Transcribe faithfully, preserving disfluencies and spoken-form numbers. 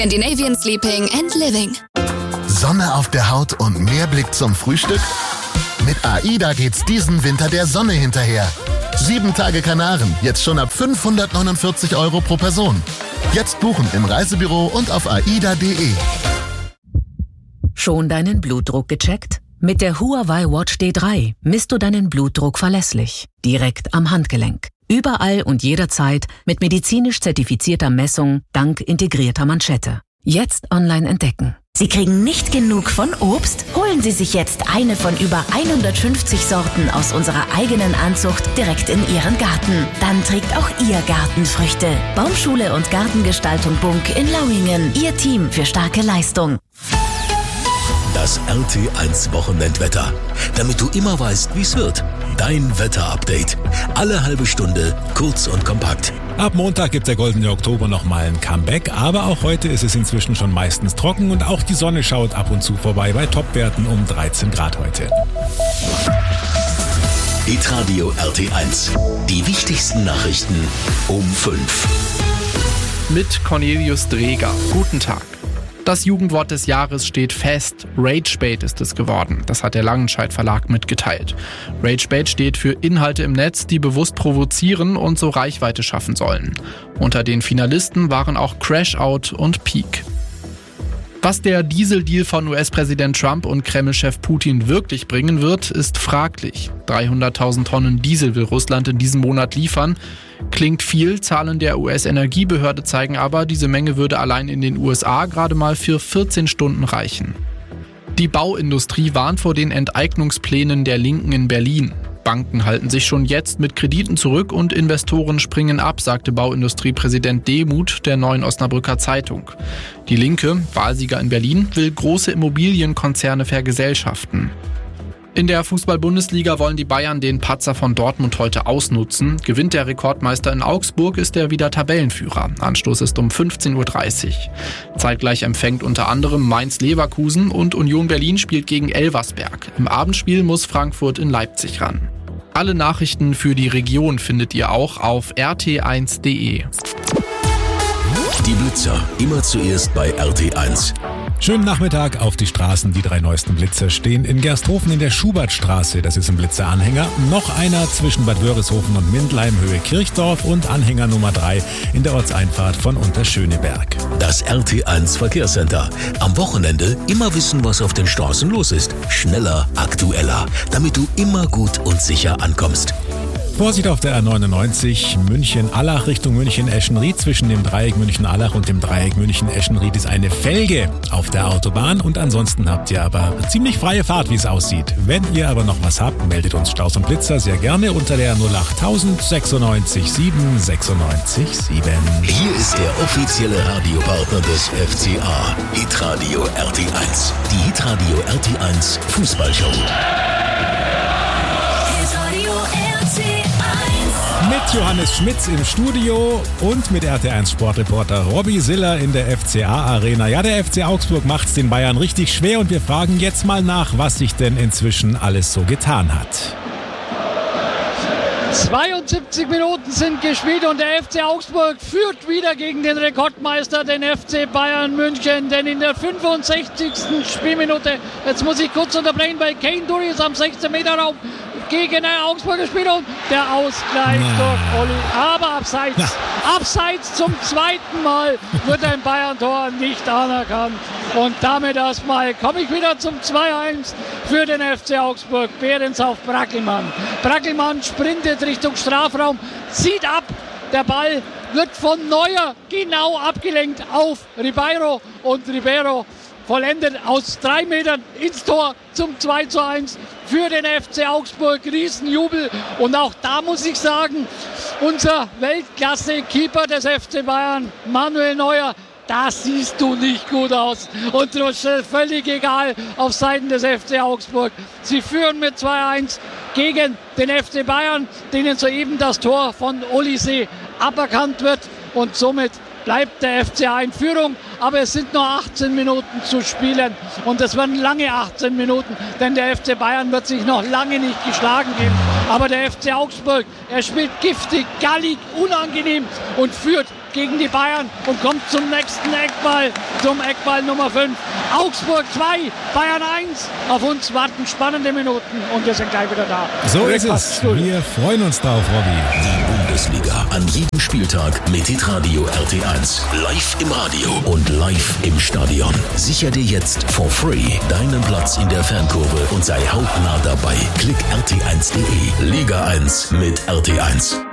Scandinavian Sleeping and Living. Sonne auf der Haut und mehr Blick zum Frühstück? Mit AIDA geht's diesen Winter der Sonne hinterher. Sieben Tage Kanaren, jetzt schon ab fünfhundertneunundvierzig Euro pro Person. Jetzt buchen im Reisebüro und auf aida punkt de. Schon deinen Blutdruck gecheckt? Mit der Huawei Watch D drei misst du deinen Blutdruck verlässlich, direkt am Handgelenk. Überall und jederzeit mit medizinisch zertifizierter Messung dank integrierter Manschette. Jetzt online entdecken. Sie kriegen nicht genug von Obst? Holen Sie sich jetzt eine von über hundertfünfzig Sorten aus unserer eigenen Anzucht direkt in Ihren Garten. Dann trägt auch Ihr Garten Früchte. Baumschule und Gartengestaltung Bunk in Lauingen. Ihr Team für starke Leistung. Das R T eins Wochenendwetter. Damit du immer weißt, wie es wird. Dein Wetterupdate. Alle halbe Stunde, kurz und kompakt. Ab Montag gibt der goldene Oktober nochmal ein Comeback, aber auch heute ist es inzwischen schon meistens trocken und auch die Sonne schaut ab und zu vorbei bei Topwerten um dreizehn Grad heute. Hitradio R T eins. Die wichtigsten Nachrichten um fünf. Mit Cornelius Dreger. Guten Tag. Das Jugendwort des Jahres steht fest. Ragebait ist es geworden. Das hat der Langenscheidt Verlag mitgeteilt. Ragebait steht für Inhalte im Netz, die bewusst provozieren und so Reichweite schaffen sollen. Unter den Finalisten waren auch Crashout und Peak. Was der Dieseldeal von U S-Präsident Trump und Kreml-Chef Putin wirklich bringen wird, ist fraglich. dreihunderttausend Tonnen Diesel will Russland in diesem Monat liefern. Klingt viel, Zahlen der U S-Energiebehörde zeigen aber, diese Menge würde allein in den U S A gerade mal für vierzehn Stunden reichen. Die Bauindustrie warnt vor den Enteignungsplänen der Linken in Berlin. Banken halten sich schon jetzt mit Krediten zurück und Investoren springen ab, sagte Bauindustriepräsident Demuth der Neuen Osnabrücker Zeitung. Die Linke, Wahlsieger in Berlin, will große Immobilienkonzerne vergesellschaften. In der Fußball-Bundesliga wollen die Bayern den Patzer von Dortmund heute ausnutzen. Gewinnt der Rekordmeister in Augsburg, ist er wieder Tabellenführer. Anstoß ist um fünfzehn Uhr dreißig. Zeitgleich empfängt unter anderem Mainz-Leverkusen und Union Berlin spielt gegen Elversberg. Im Abendspiel muss Frankfurt in Leipzig ran. Alle Nachrichten für die Region findet ihr auch auf r t eins punkt de. Die Blitzer, immer zuerst bei R T eins. Schönen Nachmittag auf die Straßen. Die drei neuesten Blitzer stehen in Gersthofen in der Schubertstraße. Das ist ein Blitzeranhänger. Noch einer zwischen Bad Wörishofen und Mindlheim Höhe Kirchdorf und Anhänger Nummer drei in der Ortseinfahrt von Unterschöneberg. Das R T eins Verkehrscenter. Am Wochenende immer wissen, was auf den Straßen los ist. Schneller, aktueller, damit du immer gut und sicher ankommst. Vorsicht auf der R neunundneunzig München-Allach Richtung München-Eschenried. Zwischen dem Dreieck München-Allach und dem Dreieck München-Eschenried ist eine Felge auf der Autobahn und ansonsten habt ihr aber ziemlich freie Fahrt, wie es aussieht. Wenn ihr aber noch was habt, meldet uns Staus und Blitzer sehr gerne unter der null acht null null sechs sieben sechs sechs sieben. Hier ist der offizielle Radiopartner des F C A, Hitradio R T eins. Die Hitradio R T eins Fußballshow. Mit Johannes Schmitz im Studio und mit R T eins Sportreporter Robby Siller in der F C A-Arena. Ja, der F C Augsburg macht's den Bayern richtig schwer und wir fragen jetzt mal nach, was sich denn inzwischen alles so getan hat. zweiundsiebzig Minuten sind gespielt und der F C Augsburg führt wieder gegen den Rekordmeister, den F C Bayern München. Denn in der fünfundsechzigsten Spielminute, jetzt muss ich kurz unterbrechen, bei Kane Dury ist am sechzehn Meter Raum gegen ein Augsburger Spieler und der Ausgleich Na. durch Olli. Aber abseits, Na. abseits zum zweiten Mal wird ein Bayern-Tor nicht anerkannt. Und damit erstmal komme ich wieder zum zwei eins für den F C Augsburg. Behrens auf Brackelmann. Brackelmann sprintet Richtung Strafraum, zieht ab. Der Ball wird von Neuer genau abgelenkt auf Ribeiro und Ribeiro vollendet aus drei Metern ins Tor zum zwei zu eins für den F C Augsburg. Riesenjubel. Und auch da muss ich sagen, unser Weltklasse-Keeper des F C Bayern, Manuel Neuer, das siehst du nicht gut aus. Und das ist völlig egal auf Seiten des F C Augsburg. Sie führen mit zwei eins gegen den F C Bayern, denen soeben das Tor von Olise aberkannt wird. Und somit bleibt der F C A in Führung, aber es sind nur achtzehn Minuten zu spielen und es werden lange achtzehn Minuten, denn der F C Bayern wird sich noch lange nicht geschlagen geben. Aber der F C Augsburg, er spielt giftig, gallig, unangenehm und führt gegen die Bayern und kommt zum nächsten Eckball, zum Eckball Nummer fünf. Augsburg zwei, Bayern eins. Auf uns warten spannende Minuten und wir sind gleich wieder da. So ist es. Wir freuen uns drauf, Robby. Die Bundesliga an jedem Spieltag mit Hitradio R T eins. Live im Radio und live im Stadion. Sicher dir jetzt for free deinen Platz in der Fankurve und sei hautnah dabei. Klick R T eins punkt de. Liga eins mit R T eins.